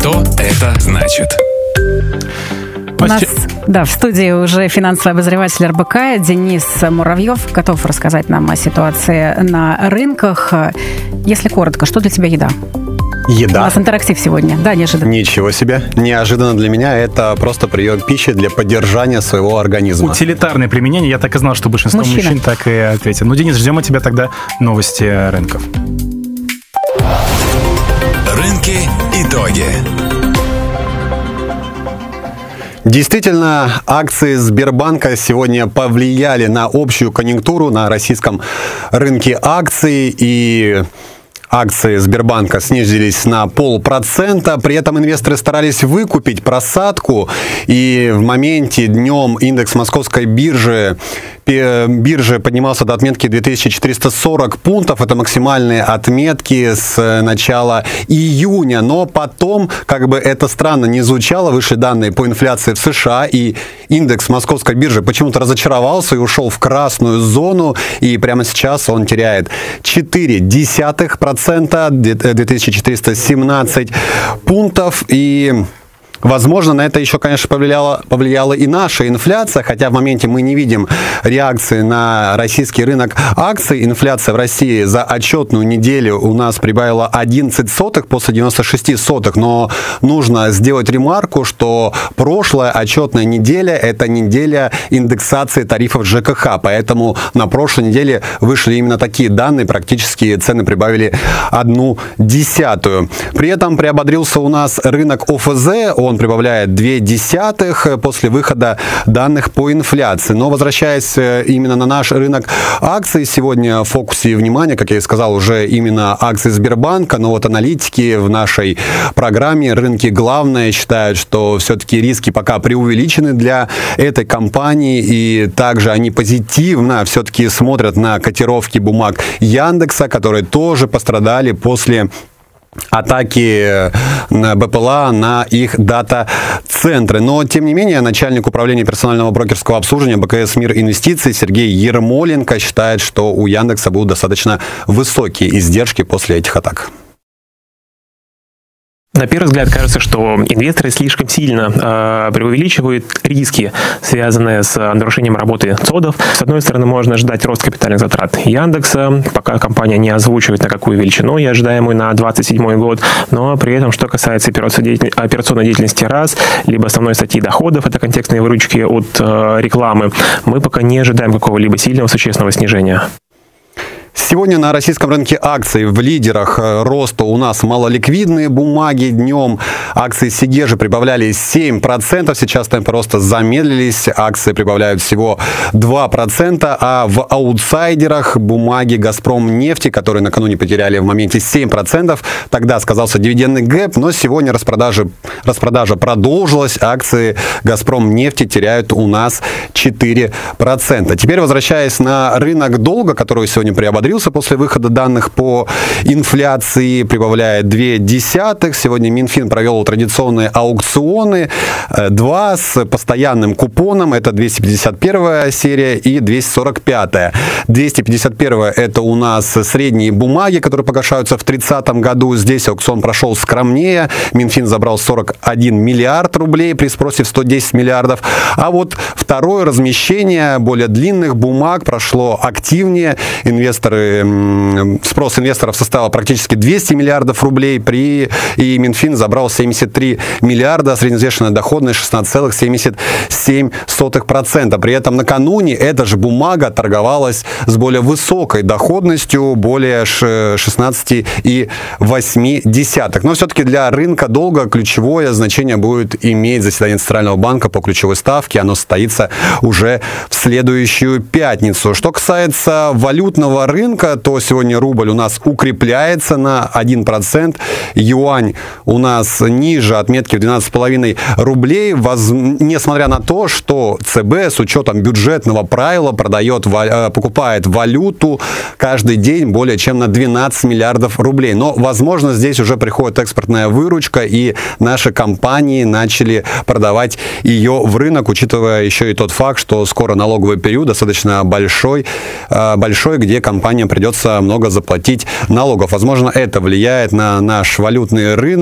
Что это значит? У нас, в студии уже финансовый обозреватель РБК Денис Муравьев готов рассказать нам о ситуации на рынках. Если коротко, что для тебя еда? Еда. У нас интерактив сегодня, да, неожиданно. Ничего себе. Неожиданно для меня это просто прием пищи для поддержания своего организма. Утилитарное применение. Я так и знал, что большинство мужчин так и ответят. Ну, Денис, ждем от тебя тогда новости рынков. Рынки. Итоги. Действительно, акции Сбербанка сегодня повлияли на общую конъюнктуру на российском рынке акций, и акции Сбербанка снизились на 0,5%. При этом инвесторы старались выкупить просадку, и в моменте днем индекс московской биржи поднимался до отметки 2440 пунктов. Это максимальные отметки с начала июня. Но потом, как бы это странно не звучало, вышли данные по инфляции в США, и индекс московской биржи почему-то разочаровался и ушел в красную зону. И прямо сейчас он теряет 0,4%, 2417 пунктов. И возможно, на это еще, конечно, повлияла и наша инфляция, хотя в моменте мы не видим реакции на российский рынок акций. Инфляция в России за отчетную неделю у нас прибавила 11 сотых после 96 сотых, но нужно сделать ремарку, что прошлая отчетная неделя – это неделя индексации тарифов ЖКХ, поэтому на прошлой неделе вышли именно такие данные, практически цены прибавили 0,1. При этом приободрился у нас рынок ОФЗ, он прибавляет 0,2 после выхода данных по инфляции. Но возвращаясь именно на наш рынок акций, сегодня в фокусе внимания, как я и сказал, уже именно акции Сбербанка, но вот аналитики в нашей программе «Рынки. Главное» считают, что все-таки риски пока преувеличены для этой компании, и также они позитивно все-таки смотрят на котировки бумаг Яндекса, которые тоже пострадали после атаки БПЛА на их дата-центры. Но, тем не менее, начальник управления персонального брокерского обслуживания БКС «Мир Инвестиций» Сергей Ермоленко считает, что у Яндекса будут достаточно высокие издержки после этих атак. На первый взгляд кажется, что инвесторы слишком сильно преувеличивают риски, связанные с нарушением работы ЦОДов. С одной стороны, можно ждать рост капитальных затрат Яндекса, пока компания не озвучивает, на какую величину и ожидаемую на 2027 год. Но при этом, что касается операционной деятельности РАС, либо основной статьи доходов, это контекстные выручки от рекламы, мы пока не ожидаем какого-либо сильного существенного снижения. Сегодня на российском рынке акций в лидерах роста у нас малоликвидные бумаги. Днем акции Сигежи прибавляли 7%, сейчас темпы роста замедлились, акции прибавляют всего 2%, а в аутсайдерах бумаги Газпромнефти, которые накануне потеряли в моменте 7%, тогда сказался дивидендный гэп, но сегодня распродажа продолжилась, акции Газпромнефти теряют у нас 4%. Теперь, возвращаясь на рынок долга, который сегодня приободрился после выхода данных по инфляции, прибавляет 0,2. Сегодня Минфин провел традиционные аукционы, 2 с постоянным купоном, это 251 серия и 245. 251 это у нас средние бумаги, которые погашаются в 30 году. Здесь аукцион прошел скромнее. Минфин забрал 41 миллиард рублей при спросе в 110 миллиардов. А вот второе размещение более длинных бумаг прошло активнее. Спрос инвесторов составил практически 200 миллиардов рублей, и Минфин забрал 73 миллиарда, средневзвешенная доходность 16,77%. При этом накануне эта же бумага торговалась с более высокой доходностью, более 16,8%. Но все-таки для рынка долга ключевое значение будет иметь заседание Центрального банка по ключевой ставке. Оно состоится уже в следующую пятницу. Что касается валютного рынка, то сегодня рубль у нас укрепляется на 1%, юань у нас ниже отметки в 12,5 рублей, несмотря на то, что ЦБ с учетом бюджетного правила покупает валюту каждый день более чем на 12 миллиардов рублей. Но, возможно, здесь уже приходит экспортная выручка, и наши компании начали продавать ее в рынок, учитывая еще и тот факт, что скоро налоговый период достаточно большой, где компаниям придется много заплатить налогов. Возможно, это влияет на наш валютный рынок.